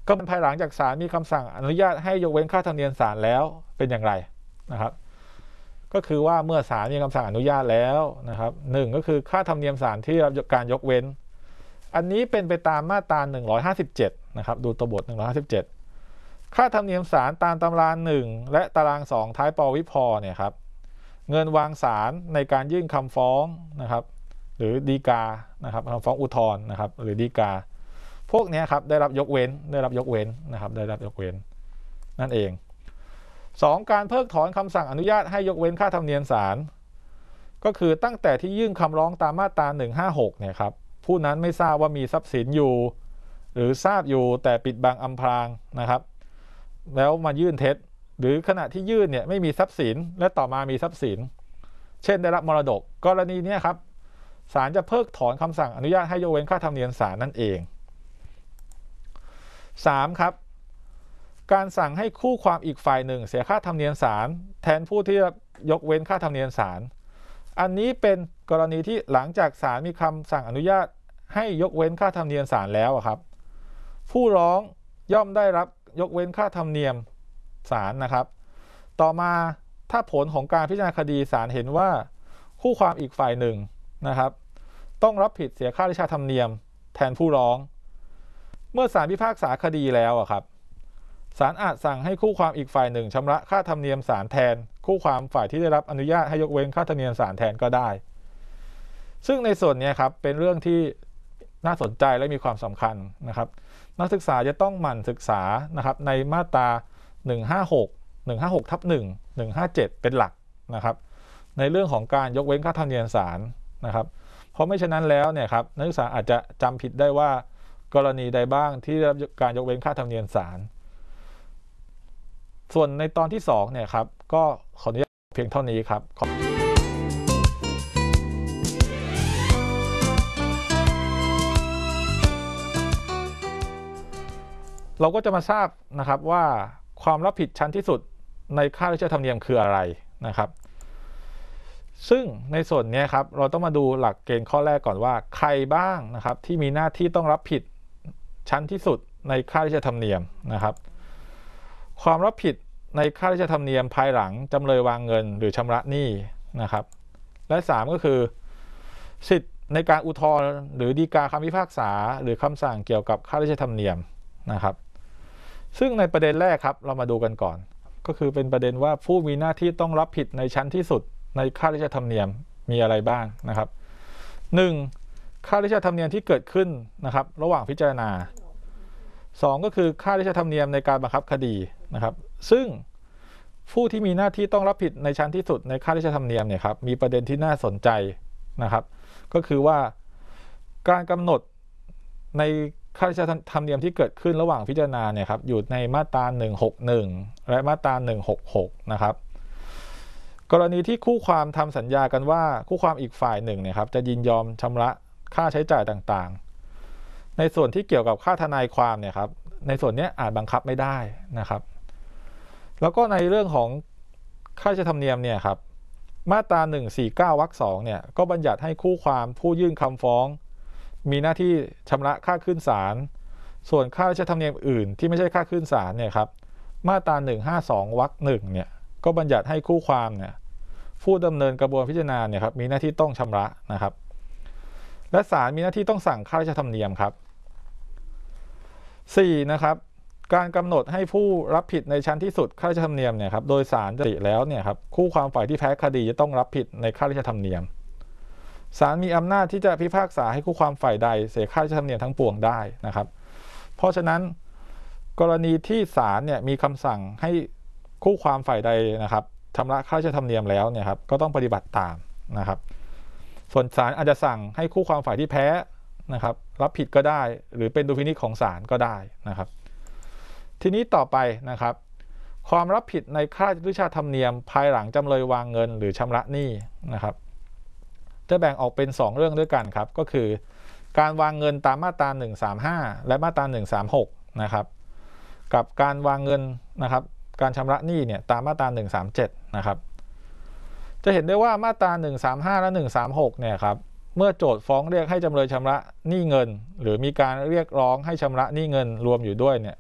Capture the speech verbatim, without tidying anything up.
ก็ภายหลังจากศาลมีคำสั่งอนุญาตให้ยกเว้นค่าธรรมเนียมศาลแล้วเป็นอย่างไรนะครับก็คือว่าเมื่อศาลมีคำสั่งอนุญาตแล้วนะครับหนึ่งก็คือค่าธรรมเนียมศาลที่รับการยกเว้นอันนี้เป็นไปตามมาตราหนึ่งร้อยห้าสิบเจ็ดนะครับดูตัวบทหนึ่งร้อยห้าสิบเจ็ดค่าธรรมเนียมศาลตามตำราหนึ่งและตารางสองท้ายปวิภเนี่ยครับเงินวางศาลในการยื่นคำฟ้องนะครับหรือฎีกานะครับคำฟ้องอุทธรณ์นะครับหรือฎีกาพวกนี้ครับได้รับยกเว้นได้รับยกเว้นนะครับได้รับยกเว้นนั่นเองสองการเพิกถอนคำสั่งอนุญาตให้ยกเว้นค่าธรรมเนียมศาลก็คือตั้งแต่ที่ยื่นคำร้องตามมาตราหนึ่งห้าหกเนี่ยครับผู้นั้นไม่ทราบว่ามีทรัพย์สินอยู่หรือทราบอยู่แต่ปิดบังอำพรางนะครับแล้วมายื่นเท็จหรือขณะที่ยื่นเนี่ยไม่มีทรัพย์สินและต่อมามีทรัพย์สินเช่นได้รับมรดกกรณีนี้ครับศาลจะเพิกถอนคำสั่งอนุญาตให้ยกเว้นค่าธรรมเนียมศาลนั่นเองสามครับการสั่งให้คู่ความอีกฝ่ายหนึ่งเสียค่าธรรมเนียมศาลแทนผู้ที่ยกเว้นค่าธรรมเนียมศาลอันนี้เป็นกรณีที่หลังจากศาลมีคำสั่งอนุญาตให้ยกเว้นค่าธรรมเนียมศาลแล้วครับผู้ร้องย่อมได้รับยกเว้นค่าธรรมเนียมศาลนะครับต่อมาถ้าผลของการพิจารณาคดีศาลเห็นว่าคู่ความอีกฝ่ายหนึ่งนะครับต้องรับผิดเสียค่าราชาธรรมเนียมแทนผู้ร้องเมื่อศาลพิพากษาคดีแล้วครับศาลอาจสั่งให้คู่ความอีกฝ่ายหนึ่งชำระค่าธรรมเนียมศาลแทนคู่ความฝ่ายที่ได้รับอนุญาตให้ยกเว้นค่าธรรมเนียมศาลแทนก็ได้ซึ่งในส่วนนี้ครับเป็นเรื่องที่น่าสนใจและมีความสำคัญนะครับนักศึกษาจะต้องหมั่นศึกษานะครับในมาตราหนึ่งห้าหก หนึ่งห้าหกทับหนึ่ง หนึ่งห้าเจ็ดเป็นหลักนะครับในเรื่องของการยกเว้นค่าธรรมเนียมศาลนะครับเพราะไม่ฉะนั้นแล้วเนี่ยครับนักศึกษาอาจจะจำผิดได้ว่ากรณีใดบ้างที่ได้รับการยกเว้นค่าธรรมเนียมศาลส่วนในตอนที่สองเนี่ยครับก็ขออนุญาตเพียงเท่านี้ครับเราก็จะมาทราบนะครับว่าความรับผิดชั้นที่สุดในค่าราชธรรมเนียมคืออะไรนะครับซึ่งในส่วนนี้ครับเราต้องมาดูหลักเกณฑ์ข้อแรกก่อนว่าใครบ้างนะครับที่มีหน้าที่ต้องรับผิดชั้นที่สุดในค่าราชธรรมเนียมนะครับความรับผิดในค่าราชธรรมเนียมภายหลังจำเลยวางเงินหรือชำระหนี้นะครับและสามก็คือสิทธิ์ในการอุทธรณ์หรือฎีกาคำพิพากษาหรือคำสั่งเกี่ยวกับค่าราชธรรมเนียมนะครับซึ่งในประเด็นแรกครับเรามาดูกันก่อนก็คือเป็นประเด็นว่าผู้มีหน้าที่ต้องรับผิดในชั้นที่สุดในค่าราชธรรมเนียมมีอะไรบ้างนะครับหนึ่งค่าราชธรรมเนียมที่เกิดขึ้นนะครับระหว่างพิจารณาสองก็คือค่าราชธรรมเนียมในการบังคับคดีนะครับซึ่งผู้ที่มีหน้าที่ต้องรับผิดในชั้นที่สุดในค่าราชธรรมเนียมเนี่ยครับมีประเด็นที่น่าสนใจนะครับก็คือว่าการกำหนดในค่าราชธรรมเนียมที่เกิดขึ้นระหว่างพิจารณาเนี่ยครับอยู่ในมาตราหนึ่งหกหนึ่งและมาตราหนึ่งหกหกนะครับกรณีที่คู่ความทำสัญญากันว่าคู่ความอีกฝ่ายหนึ่งเนี่ยครับจะยินยอมชำระค่าใช้จ่ายต่างๆในส่วนที่เกี่ยวกับค่าทนายความเนี่ยครับในส่วนนี้อาจบังคับไม่ได้นะครับแล้วก็ในเรื่องของค่าใช้ธรรมเนียมเนี่ยครับมาตราหนึ่งสี่เก้าวรรคสองเนี่ยก็บัญญัติให้คู่ความผู้ยื่นคำฟ้องมีหน้าที่ชำระค่าขึ้นศาลส่วนค่าใช้ธรรมเนียมอื่นที่ไม่ใช่ค่าขึ้นศาลเนี่ยครับมาตราหนึ่งห้าสองวรรคหนึ่งเนี่ยก็บัญญัติให้คู่ความเนี่ยผู้ดำเนินกระบวนพิจารณาเนี่ยครับมีหน้าที่ต้องชำระนะครับและศาลมีหน้าที่ต้องสั่งค่าราชธรรมเนียมครับสี่นะครับการกำหนดให้ผู้รับผิดในชั้นที่สุดค่าราชธรรมเนียมเนี่ยครับโดยศาลจะติแล้วเนี่ยครับคู่ความฝ่ายที่แพ้คดีจะต้องรับผิดในค่าราชธรรมเนียมศาลมีอำนาจที่จะพิพากษาให้คู่ความฝ่ายใดเสียค่าราชธรรมเนียมทั้งปวงได้นะครับเพราะฉะนั้นกรณีที่ศาลเนี่ยมีคำสั่งให้คู่ความฝ่ายใดนะครับชำระค่าราชธรรมเนียมแล้วเนี่ยครับก็ต้องปฏิบัติตามนะครับส่วนศาลอาจจะสั่งให้คู่ความฝ่ายที่แพ้นะครับรับผิดก็ได้หรือเป็นดุลพินิจของศาลก็ได้นะครับทีนี้ต่อไปนะครับความรับผิดในค่าราชธรรมเนียมภายหลังจำเลยวางเงินหรือชำระหนี้นะครับจะแบ่งออกเป็นสองเรื่องด้วยกันครับก็คือการวางเงินตามมาตราหนึ่งสามห้าและมาตราหนึ่งสามหกนะครับกับการวางเงินนะครับการชำระหนี้เนี่ยตามมาตราหนึ่งสามเจ็ดนะครับจะเห็นได้ว่ามาตราหนึ่งสามห้าและหนึ่งสามหกเนี่ยครับเมื่อโจทก์ฟ้องเรียกให้จำเลยชำระหนี้เงินหรือมีการเรียกร้องให้ชำระหนี้เงินรวมอยู่ด้วยเนี่ย